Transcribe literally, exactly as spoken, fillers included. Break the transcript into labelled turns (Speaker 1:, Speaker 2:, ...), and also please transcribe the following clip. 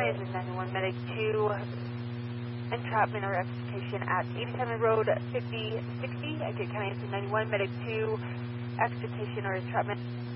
Speaker 1: Engine ninety-one, Medic two, entrapment or extrication at eighty-seven Road fifty sixty. Exit County Engine ninety-one, Medic two, extrication or entrapment.